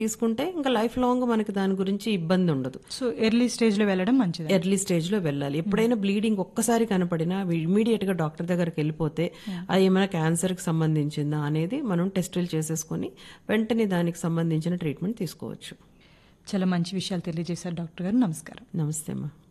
తీసుకుంటే ఇంకా life long మనకి దాని గురించి ఇబ్బంది ఉండదు. సో ఎర్లీ స్టేజ్లో వెళ్ళడం మంచిది. ఎర్లీ స్టేజ్లో వెళ్ళాలి. ఎప్పుడైనా బ్లీడింగ్ ఒక్కసారి కనపడినా ఇమీడియట్గా డాక్టర్ దగ్గరికి వెళ్ళిపోతే అది ఏమైనా క్యాన్సర్కి సంబంధించిందా అనేది మనం టెస్టులు చేసేసుకొని వెంటనే దానికి సంబంధించిన ట్రీట్మెంట్ తీసుకోవచ్చు. చాలా మంచి విషయాలు తెలియజేశారు డాక్టర్ గారు. నమస్కారం. నమస్తే అమ్మా.